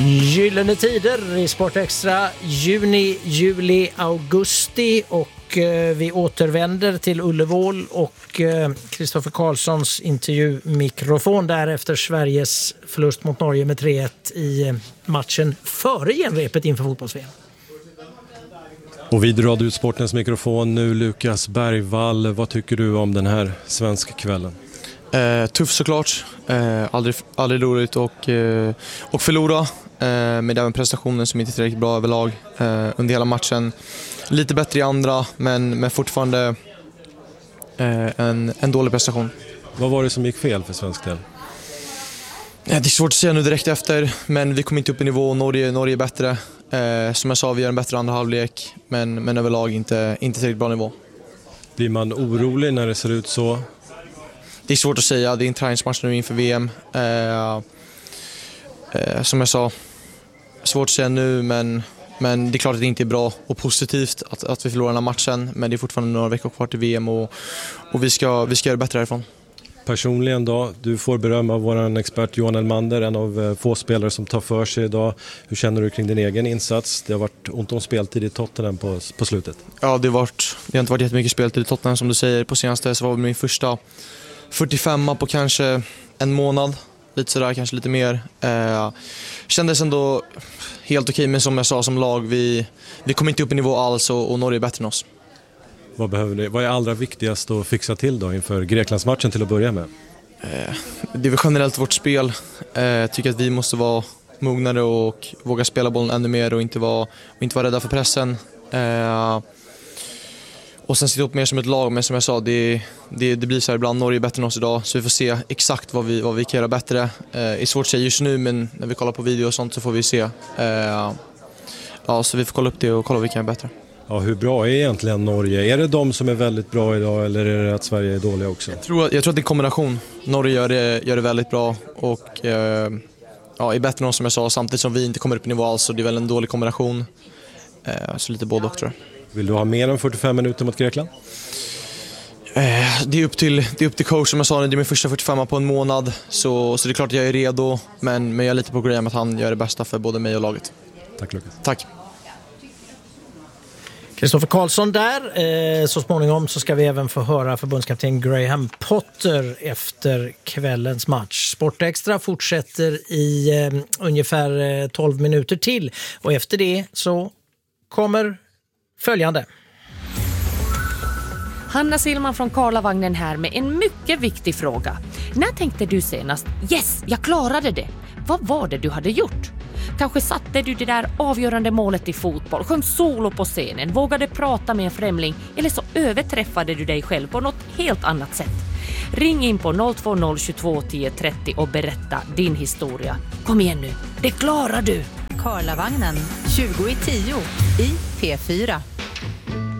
Gyllene tider i Sport Extra, juni, juli, augusti och vi återvänder till Ullevål och Kristoffer Karlssons intervjumikrofon där efter Sveriges förlust mot Norge med 3-1 i matchen före genrepet inför fotbolls-VM. Och vi drar ut sportens mikrofon nu, Lukas Bergvall. Vad tycker du om den här svenska kvällen? Tuff såklart, aldrig roligt och förlora med även prestationen som inte är tillräckligt bra överlag under hela matchen. Lite bättre i andra men fortfarande en dålig prestation. Vad var det som gick fel för svensk del? Det är svårt att säga nu direkt efter, men vi kom inte upp i nivå. Norge är bättre. Som jag sa, vi gör en bättre andra halvlek men överlag inte tillräckligt bra nivå. Blir man orolig när det ser ut så? Det är svårt att säga, det är en träningsmatch nu inför VM. Som jag sa, svårt att säga nu men det är klart att det inte är bra och positivt att vi förlorar den här matchen. Men det är fortfarande några veckor kvar till VM och vi ska göra bättre härifrån. Personligen då, du får beröm av vår expert Johan Elmander, en av få spelare som tar för sig idag. Hur känner du kring din egen insats? Det har varit ont om speltid i Tottenham på slutet. Ja, det har inte varit jättemycket speltid i Tottenham som du säger. På senaste så var det min första 45 på kanske en månad. Lite sådär, kanske lite mer. Kändes ändå helt okej, men som jag sa som lag, vi kom inte upp i nivå alls och Norge är bättre än oss. Vad är allra viktigast att fixa till då inför Greklandsmatchen till att börja med? Det är väl generellt vårt spel. Jag tycker att vi måste vara mognare och våga spela bollen ännu mer och inte vara rädda för pressen. Och sen sitta upp mer som ett lag, men som jag sa, det blir så här ibland. Norge är bättre än oss idag, så vi får se exakt vad vi kan göra bättre. Det är svårt att säga just nu, men när vi kollar på video och sånt så får vi se. Så vi får kolla upp det och kolla vad vi kan göra bättre. Ja, hur bra är egentligen Norge? Är det de som är väldigt bra idag eller är det att Sverige är dåliga också? Jag tror att det är en kombination. Norge gör det väldigt bra och är bättre än oss som jag sa, samtidigt som vi inte kommer upp i nivå alls, så det är väl en dålig kombination. Så lite både och, tror jag. Vill du ha mer än 45 minuter mot Grekland? Det är upp till coach, som jag sa, det är min första 45 på en månad, så det är klart att jag är redo, men jag är lite på Graham att han gör det bästa för både mig och laget. Tack Lukas. Tack. Kristoffer Karlsson där. Så småningom så ska vi även få höra förbundskapten Graham Potter efter kvällens match. Sport Extra fortsätter i ungefär 12 minuter till och efter det så kommer följande. Hanna Silman från Karlavagnen här med en mycket viktig fråga. När tänkte du senast, yes, jag klarade det? Vad var det du hade gjort? Kanske satte du det där avgörande målet i fotboll, sjöng solo på scenen, vågade prata med en främling eller så överträffade du dig själv på något helt annat sätt. Ring in på 020 22 10 30 och berätta din historia. Kom igen nu, det klarar du! Karlavagnen 20:10 i P4.